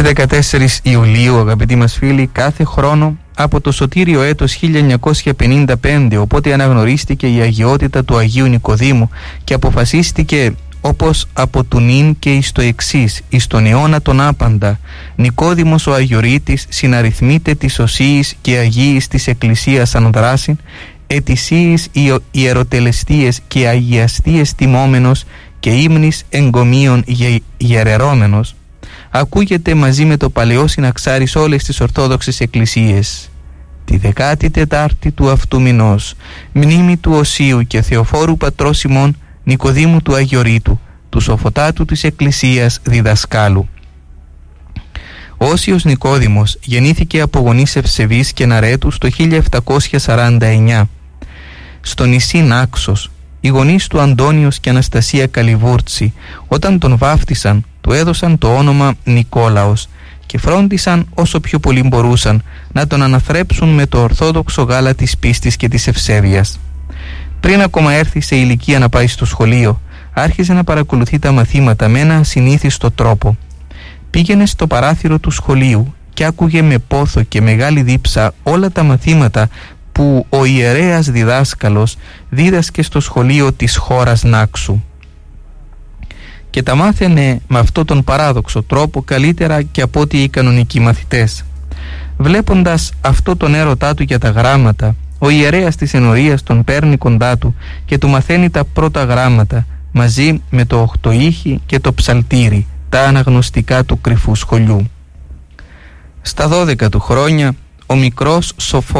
Στις 14 Ιουλίου, αγαπητοί μας φίλοι, κάθε χρόνο από το σωτήριο έτος 1955, οπότε αναγνωρίστηκε η αγιότητα του Αγίου Νικοδήμου και αποφασίστηκε όπως από του νυν και εις το εξής, εις τον αιώνα τον άπαντα, Νικόδημος ο Αγιορείτης συναριθμείται της οσίης και αγίης της Εκκλησίας ανδράσιν, ετησίης ιεροτελεστίες και αγιαστίες τιμόμενος και ύμνης εγκομείων γερερώμενος, ακούγεται μαζί με το παλαιό συναξάρι σε όλες τις Ορθόδοξες Εκκλησίες. Τη 14η του αυτού μηνός, μνήμη του Οσίου και Θεοφόρου πατρός ημών Νικοδήμου του Αγιορείτου, του σοφοτάτου της Εκκλησίας διδασκάλου. Ο Όσιος Νικόδημος γεννήθηκε από γονείς ευσεβείς και ναρέτους το 1749. Στο νησί Νάξος, οι γονείς του Αντώνιος και Αναστασία Καλιβούρτσι, όταν τον βάφτισαν, του έδωσαν το όνομα Νικόλαος και φρόντισαν όσο πιο πολύ μπορούσαν να τον αναθρέψουν με το ορθόδοξο γάλα της πίστης και της ευσέβειας. Πριν ακόμα έρθει σε ηλικία να πάει στο σχολείο, άρχισε να παρακολουθεί τα μαθήματα με ένα ασυνήθιστο τρόπο. Πήγαινε στο παράθυρο του σχολείου και άκουγε με πόθο και μεγάλη δίψα όλα τα μαθήματα που ο ιερέας διδάσκαλος δίδασκε στο σχολείο της χώρας Νάξου. Και τα μάθαινε με αυτόν τον παράδοξο τρόπο καλύτερα και από ό,τι οι κανονικοί μαθητές. Βλέποντας αυτό τον έρωτά του για τα γράμματα, ο ιερέας της ενορίας τον παίρνει κοντά του και του μαθαίνει τα πρώτα γράμματα μαζί με το οχτοήχη και το ψαλτήρι, τα αναγνωστικά του κρυφού σχολιού. Στα 12 του χρόνια, ο μικρός σοφός